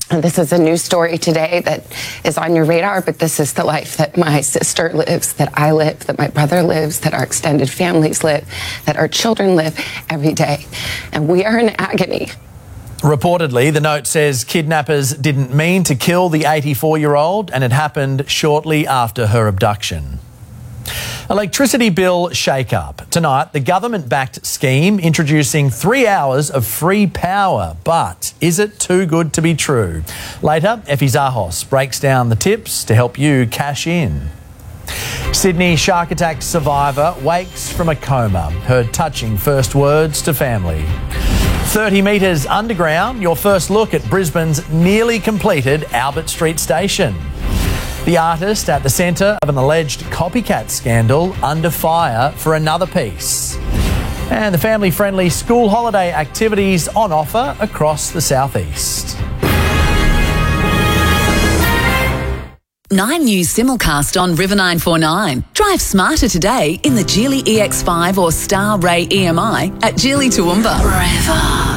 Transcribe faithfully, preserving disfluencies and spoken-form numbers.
And this is a news story today that is on your radar, but this is the life that my sister lives, that I live, that my brother lives, that our extended families live, that our children live every day. And we are in agony. Reportedly, the note says kidnappers didn't mean to kill the eighty-four-year-old and it happened shortly after her abduction. Electricity bill shake-up. Tonight, the government-backed scheme introducing three hours of free power. But is it too good to be true? Later, Effie Zahos breaks down the tips to help you cash in. Sydney shark attack survivor wakes from a coma. Her touching first words to family. thirty metres underground, your first look at Brisbane's nearly completed Albert Street Station. The artist at the centre of an alleged copycat scandal under fire for another piece. And the family-friendly school holiday activities on offer across the southeast. Nine News simulcast on River nine four nine. Drive smarter today in the Geely E X five or Star Ray E M I at Geely Toowoomba. River.